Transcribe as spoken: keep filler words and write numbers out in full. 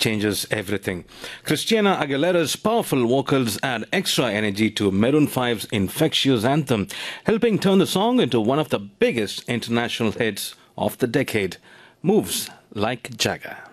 changes everything. Christina Aguilera's powerful vocals add extra energy to Maroon five's infectious anthem, helping turn the song into one of the biggest international hits of the decade. Moves like Jagger.